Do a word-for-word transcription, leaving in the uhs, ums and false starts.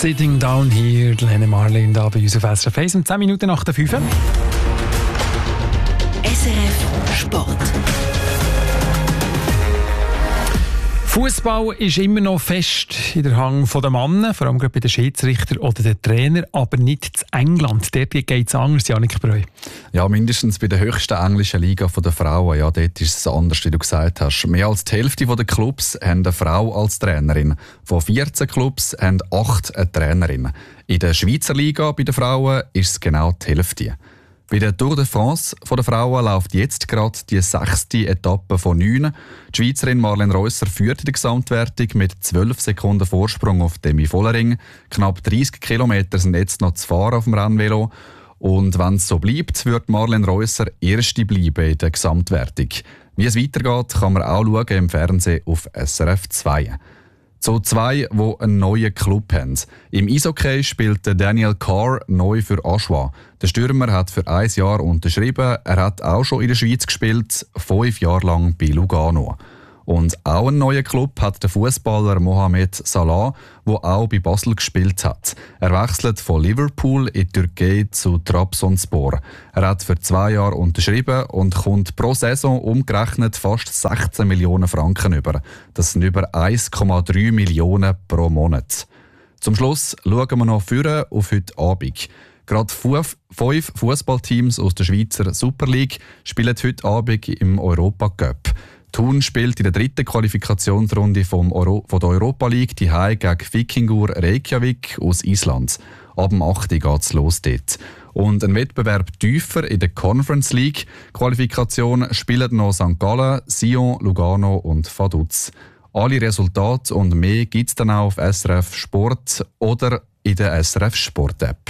Sitting Down Here, Lene Marlin da bei uns auf S R F eins um zehn Minuten nach der fünf. S R F Sport. Fußball ist immer noch fest in der Hand der Männer, vor allem gerade bei den Schiedsrichtern oder den Trainern, aber nicht in England. Dort geht es anders, Janik Breu. Ja, mindestens bei der höchsten englischen Liga der Frauen. Ja, dort ist es anders, wie du gesagt hast. Mehr als die Hälfte der Clubs haben eine Frau als Trainerin. Von vierzehn Clubs haben acht eine Trainerin. In der Schweizer Liga bei den Frauen ist es genau die Hälfte. Bei der Tour de France der Frauen läuft jetzt gerade die sechste Etappe von neun. Die Schweizerin Marlene Reusser führt in der Gesamtwertung mit zwölf Sekunden Vorsprung auf Demi Vollering. Knapp dreissig Kilometer sind jetzt noch zu fahren auf dem Rennvelo. Und wenn es so bleibt, wird Marlene Reusser Erste bleiben in der Gesamtwertung. Wie es weitergeht, kann man auch schauen im Fernsehen auf S R F zwei. So zwei, die einen neuen Club haben. Im Eishockey spielt Daniel Carr neu für Aschua. Der Stürmer hat für ein Jahr unterschrieben. Er hat auch schon in der Schweiz gespielt, fünf Jahre lang bei Lugano. Und auch einen neuen Club hat der Fußballer Mohamed Salah, der auch bei Basel gespielt hat. Er wechselt von Liverpool in die Türkei zu Trabzonspor. Er hat für zwei Jahre unterschrieben und kommt pro Saison umgerechnet fast sechzehn Millionen Franken über. Das sind über eins Komma drei Millionen pro Monat. Zum Schluss schauen wir noch vorne auf heute Abend. Gerade fünf Fußballteams aus der Schweizer Super League spielen heute Abend im Europa Cup. Thun spielt in der dritten Qualifikationsrunde vom Euro, von der Europa League die Heim gegen Víkingur Reykjavik aus Island. Ab dem acht Uhr geht es los dort. Und ein Wettbewerb tiefer in der Conference League Qualifikation spielen noch Sankt Gallen, Sion, Lugano und Vaduz. Alle Resultate und mehr gibt es dann auch auf S R F Sport oder in der S R F Sport App.